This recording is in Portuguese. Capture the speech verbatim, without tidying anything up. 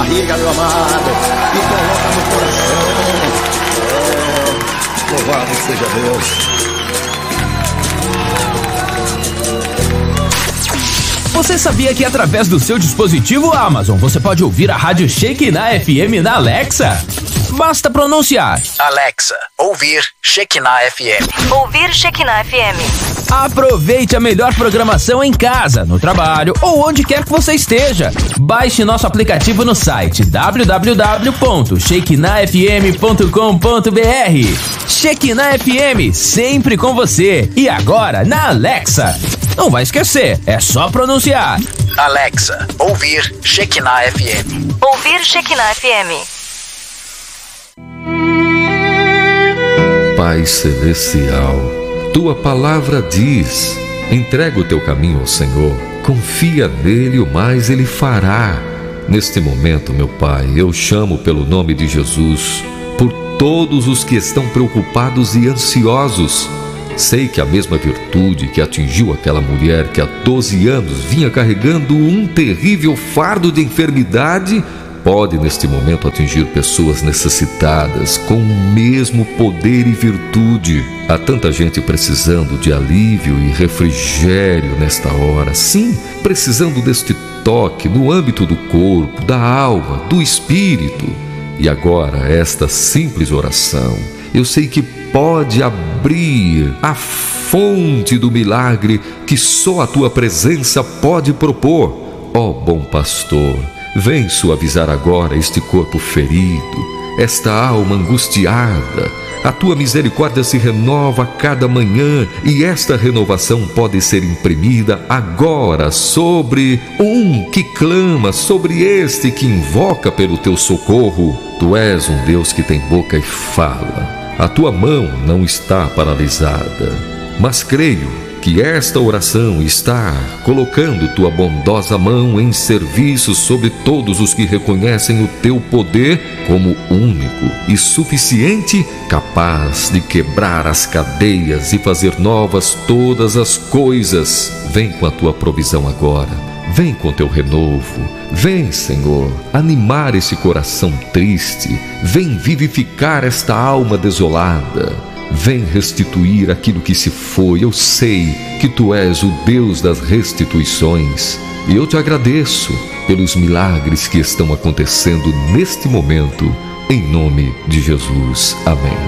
barriga, meu amado, e coloca no coração. É, louvado seja Deus. Você sabia que através do seu dispositivo Amazon você pode ouvir a Rádio Shekinah F M na Alexa? Basta pronunciar: Alexa, ouvir Shekinah F M. Ouvir Shekinah F M. Aproveite a melhor programação em casa, no trabalho ou onde quer que você esteja. Baixe nosso aplicativo no site w w w ponto shekinah f m ponto com ponto b r. Shekinah F M, sempre com você. E agora na Alexa. Não vai esquecer, é só pronunciar: Alexa, ouvir Shekinah F M. Ouvir Shekinah F M. Pai Celestial, Tua palavra diz: entrega o teu caminho ao Senhor, confia nele, o mais ele fará. Neste momento, meu Pai, eu chamo pelo nome de Jesus por todos os que estão preocupados e ansiosos. Sei que a mesma virtude que atingiu aquela mulher que há doze anos vinha carregando um terrível fardo de enfermidade pode neste momento atingir pessoas necessitadas com o mesmo poder e virtude. Há tanta gente precisando de alívio e refrigério nesta hora. Sim, precisando deste toque no âmbito do corpo, da alma, do espírito. E agora, esta simples oração, eu sei que pode abrir a fonte do milagre que só a tua presença pode propor. Ó bom pastor, vem suavizar agora este corpo ferido, esta alma angustiada. A tua misericórdia se renova a cada manhã e esta renovação pode ser imprimida agora sobre um que clama, sobre este que invoca pelo teu socorro. Tu és um Deus que tem boca e fala. A tua mão não está paralisada, mas creio que esta oração está colocando tua bondosa mão em serviço sobre todos os que reconhecem o teu poder como único e suficiente, capaz de quebrar as cadeias e fazer novas todas as coisas. Vem com a tua provisão agora, vem com teu renovo, vem, Senhor, animar esse coração triste, vem vivificar esta alma desolada. Vem restituir aquilo que se foi. Eu sei que Tu és o Deus das restituições. E eu Te agradeço pelos milagres que estão acontecendo neste momento. Em nome de Jesus. Amém.